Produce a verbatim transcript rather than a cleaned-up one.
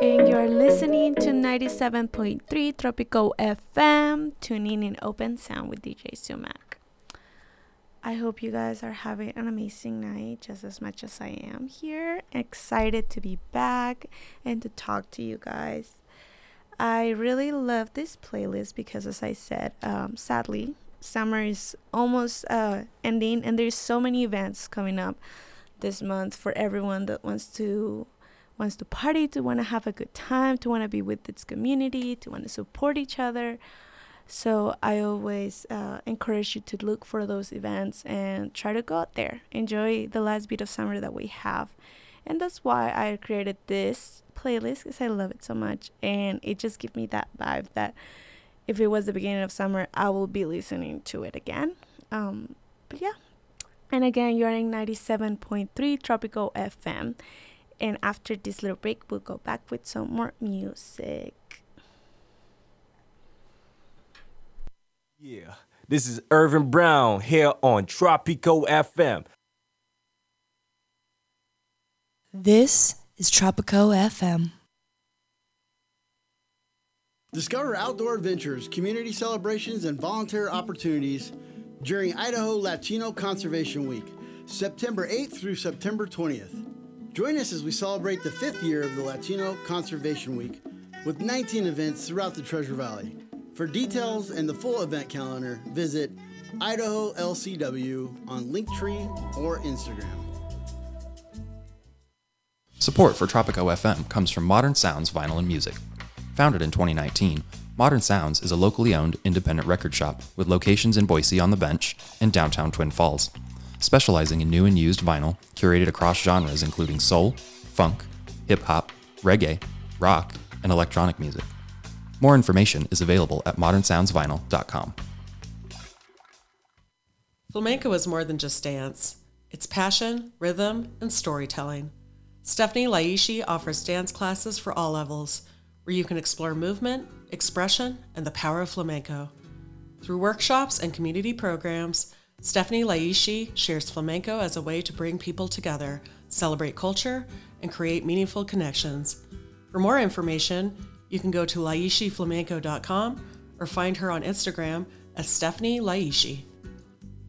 And you're listening to ninety-seven point three Tropico F M, tuning in Open Sound with D J Sumac. I hope you guys are having an amazing night just as much as I am here. Excited to be back and to talk to you guys. I really love this playlist because, as I said, um, sadly, summer is almost uh, ending, and there's so many events coming up this month for everyone that wants to wants to party, to want to have a good time, to want to be with its community, to want to support each other. So I always uh, encourage you to look for those events and try to go out there, enjoy the last bit of summer that we have. And that's why I created this playlist, because I love it so much, and it just gives me that vibe that if it was the beginning of summer, I will be listening to it again. Um, but yeah, and again, you're in ninety-seven point three Tropical F M. And after this little break, we'll go back with some more music. Yeah, this is Irvin Brown here on Tropico F M. This is Tropico F M. Discover outdoor adventures, community celebrations, and volunteer opportunities during Idaho Latino Conservation Week, September eighth through September twentieth. Join us as we celebrate the fifth year of the Latino Conservation Week with nineteen events throughout the Treasure Valley. For details and the full event calendar, visit Idaho L C W on Linktree or Instagram. Support for Tropico F M comes from Modern Sounds Vinyl and Music. Founded in twenty nineteen, Modern Sounds is a locally owned independent record shop with locations in Boise on the Bench and downtown Twin Falls, specializing in new and used vinyl curated across genres including soul, funk, hip-hop, reggae, rock, and electronic music. More information is available at modern sounds vinyl dot com. Flamenco is more than just dance. It's passion, rhythm, and storytelling. Stephanie Laishi offers dance classes for all levels, where you can explore movement, expression, and the power of flamenco. Through workshops and community programs, Stephanie Laishi shares flamenco as a way to bring people together, celebrate culture, and create meaningful connections. For more information, you can go to laishi flamenco dot com or find her on Instagram as Stephanie Laishi.